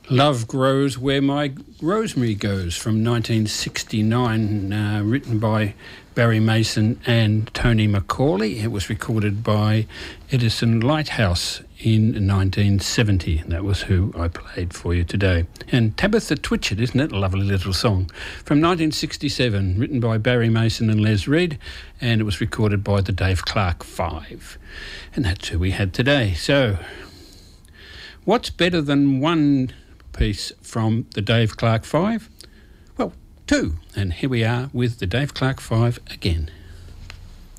Love Grows Where My Rosemary Goes from 1969, written by Barry Mason and Tony McCauley. It was recorded by Edison Lighthouse in 1970. That was who I played for you today. And Tabitha Twitchett, isn't it? A lovely little song. From 1967, written by Barry Mason and Les Reed, and it was recorded by the Dave Clark Five. And that's who we had today. So, what's better than one piece from the Dave Clark Five? Well, two. And here we are with the Dave Clark Five again.